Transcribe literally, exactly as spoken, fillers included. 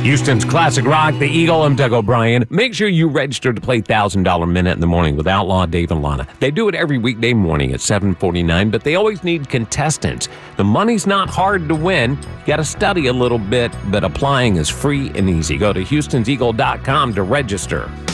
Houston's classic rock, the Eagle. I'm Doug O'Brien. Make sure you register to play one thousand dollars Minute in the Morning with Outlaw Dave and Lana. They do it every weekday morning at seven forty-nine, but they always need contestants. The money's not hard to win. You got to study a little bit, but applying is free and easy. Go to houstons eagle dot com to register.